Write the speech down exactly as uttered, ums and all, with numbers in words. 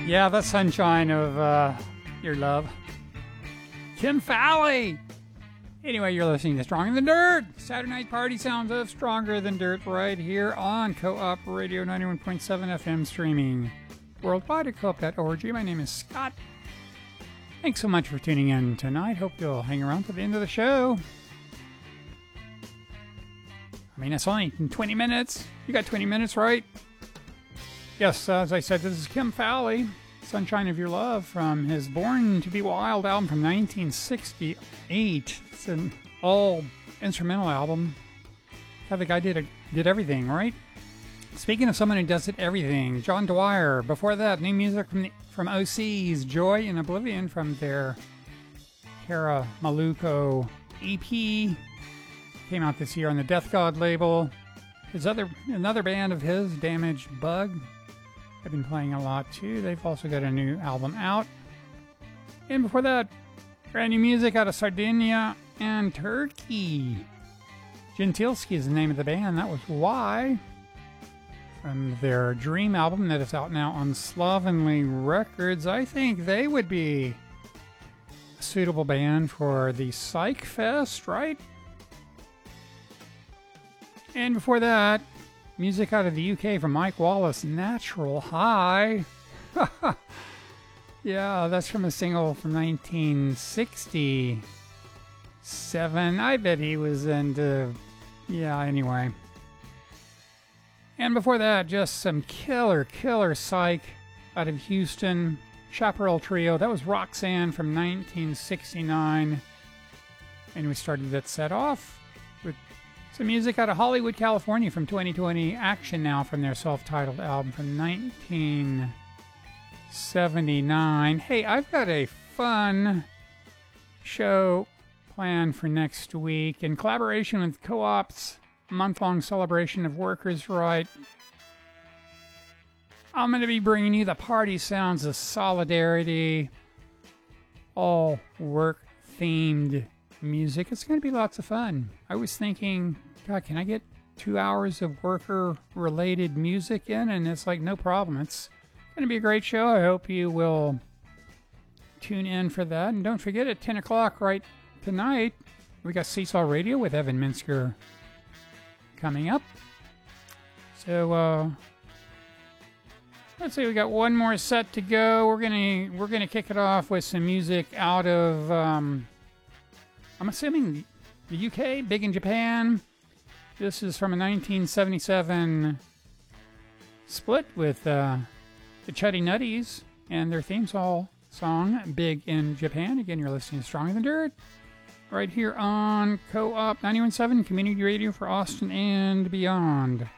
Yeah, the sunshine of uh, your love. Kim Fowley! Anyway, you're listening to Stronger Than Dirt. Saturday night party sounds of Stronger Than Dirt right here on Co-op Radio ninety-one point seven F M, streaming worldwide at co op dot org. My name is Scott. Thanks so much for tuning in tonight. Hope you'll hang around to the end of the show. I mean, it's only twenty minutes. You got twenty minutes, right? Yes, uh, as I said, this is Kim Fowley, Sunshine of Your Love, from his Born to Be Wild album from nineteen sixty-eight. It's an all-instrumental album. How the guy did a, did everything, right? Speaking of someone who does it everything, John Dwyer. Before that, new music from the, from O C's Joy in Oblivion from their Kara Maluko E P. Came out this year on the Death God label. His other another band of his, Damaged Bug. I've been playing a lot too. They've also got a new album out. And before that, brand new music out of Sardinia and Turkey. Gentilski is the name of the band. That was Why, from their Dream album that is out now on Slovenly Records. I think they would be a suitable band for the Psych Fest, right? And before that, music out of the U K from Mike Wallace, Natural High. Yeah, that's from a single from nineteen sixty-seven. I bet he was into... Yeah, anyway. And before that, just some killer, killer psych out of Houston. Chaparral Trio. That was Roxanne from nineteen sixty-nine. And we started that set off with some music out of Hollywood, California from twenty twenty. Action Now from their self-titled album from nineteen seventy-nine. Hey, I've got a fun show planned for next week in collaboration with Co-op's month-long celebration of workers' right. I'm going to be bringing you the party sounds of solidarity, all work-themed music. It's going to be lots of fun. I was thinking, God, can I get two hours of worker-related music in? And it's like, no problem. It's going to be a great show. I hope you will tune in for that. And don't forget, at ten o'clock right tonight, we got Seesaw Radio with Evan Minsker coming up. So, uh, let's see, we got one more set to go. We're gonna we're gonna kick it off with some music out of um, I'm assuming the U K, Big in Japan. This is from a nineteen seventy-seven split with uh, the Chuddy Nutties and their theme song, song, Big in Japan. Again, you're listening to Stronger Than Dirt, right here on Co-op ninety-one point seven, Community Radio for Austin and beyond.